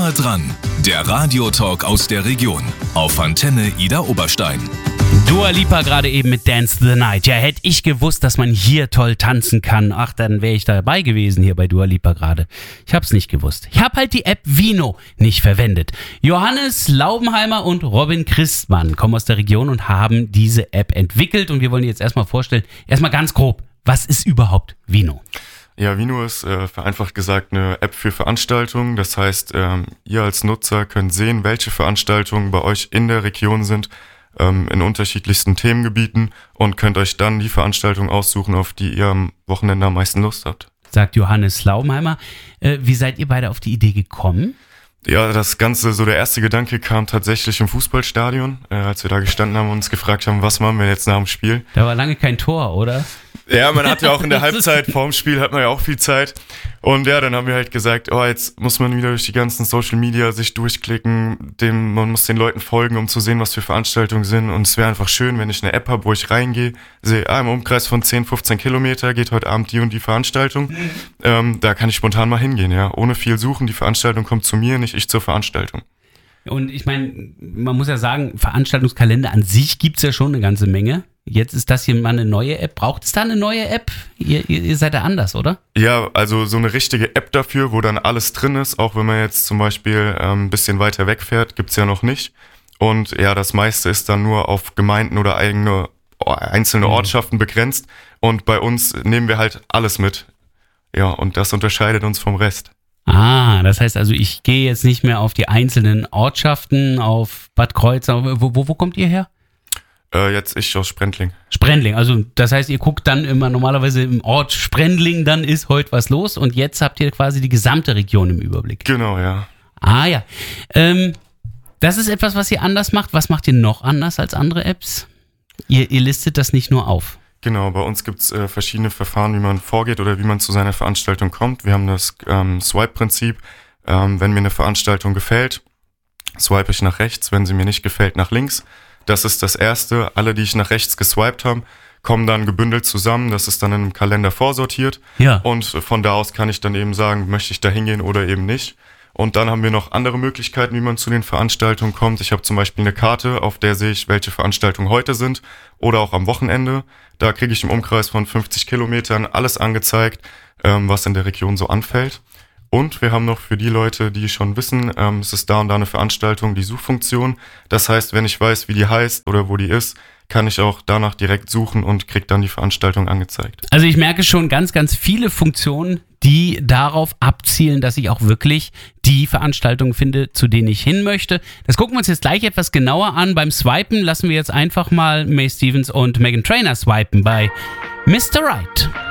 Nah dran, der Radiotalk aus der Region auf Antenne Ida Oberstein. Dua Lipa gerade eben mit Dance the Night. Ja, hätte ich gewusst, dass man hier toll tanzen kann, ach, dann wäre ich dabei gewesen hier bei Dua Lipa gerade. Ich hab's nicht gewusst. Ich hab halt die App Vino nicht verwendet. Johannes Laubenheimer und Robin Christmann kommen aus der Region und haben diese App entwickelt und wir wollen die jetzt erstmal vorstellen. Erstmal ganz grob, was ist überhaupt Vino? Ja, Vino ist vereinfacht gesagt eine App für Veranstaltungen. Das heißt, ihr als Nutzer könnt sehen, welche Veranstaltungen bei euch in der Region sind, in unterschiedlichsten Themengebieten und könnt euch dann die Veranstaltung aussuchen, auf die ihr am Wochenende am meisten Lust habt. Sagt Johannes Laubenheimer. Wie seid ihr beide auf die Idee gekommen? Ja, das Ganze, so der erste Gedanke kam tatsächlich im Fußballstadion, als wir da gestanden haben und uns gefragt haben, was machen wir jetzt nach dem Spiel. Da war lange kein Tor, oder? Ja, man hat ja auch in der Halbzeit vorm Spiel hat man ja auch viel Zeit. Und ja, dann haben wir halt gesagt, oh, jetzt muss man wieder durch die ganzen Social Media sich durchklicken, man muss den Leuten folgen, um zu sehen, was für Veranstaltungen sind. Und es wäre einfach schön, wenn ich eine App habe, wo ich reingehe, sehe, im Umkreis von 10, 15 Kilometer geht heute Abend die und die Veranstaltung. Da kann ich spontan mal hingehen, ja. Ohne viel suchen, die Veranstaltung kommt zu mir, nicht ich zur Veranstaltung. Und ich meine, man muss ja sagen, Veranstaltungskalender an sich gibt's ja schon eine ganze Menge. Jetzt ist das hier mal eine neue App. Braucht es da eine neue App? Ihr seid ja anders, oder? Ja, also so eine richtige App dafür, wo dann alles drin ist, auch wenn man jetzt zum Beispiel ein bisschen weiter wegfährt, gibt's ja noch nicht. Und ja, das meiste ist dann nur auf Gemeinden oder einzelne Ortschaften begrenzt. Und bei uns nehmen wir halt alles mit. Ja, und das unterscheidet uns vom Rest. Ah, das heißt also, ich gehe jetzt nicht mehr auf die einzelnen Ortschaften, auf Bad Kreuznach. Wo kommt ihr her? Jetzt ich aus Sprendling. Sprendling, also das heißt, ihr guckt dann immer normalerweise im Ort Sprendling, dann ist heute was los und jetzt habt ihr quasi die gesamte Region im Überblick. Genau, ja. Ah ja, das ist etwas, was ihr anders macht. Was macht ihr noch anders als andere Apps? Ihr listet das nicht nur auf. Genau, bei uns gibt's verschiedene Verfahren, wie man vorgeht oder wie man zu seiner Veranstaltung kommt. Wir haben das Swipe-Prinzip. Wenn mir eine Veranstaltung gefällt, swipe ich nach rechts. Wenn sie mir nicht gefällt, nach links. Das ist das Erste. Alle, die ich nach rechts geswiped habe, kommen dann gebündelt zusammen. Das ist dann in einem Kalender vorsortiert. Ja. Und von da aus kann ich dann eben sagen, möchte ich da hingehen oder eben nicht. Und dann haben wir noch andere Möglichkeiten, wie man zu den Veranstaltungen kommt. Ich habe zum Beispiel eine Karte, auf der sehe ich, welche Veranstaltungen heute sind oder auch am Wochenende. Da kriege ich im Umkreis von 50 Kilometern alles angezeigt, was in der Region so anfällt. Und wir haben noch für die Leute, die schon wissen, es ist da und da eine Veranstaltung, die Suchfunktion. Das heißt, wenn ich weiß, wie die heißt oder wo die ist, kann ich auch danach direkt suchen und kriege dann die Veranstaltung angezeigt. Also ich merke schon ganz, ganz viele Funktionen, die darauf abzielen, dass ich auch wirklich die Veranstaltungen finde, zu denen ich hin möchte. Das gucken wir uns jetzt gleich etwas genauer an. Beim Swipen lassen wir jetzt einfach mal Mae Stevens und Meghan Trainor swipen bei Mr. Right.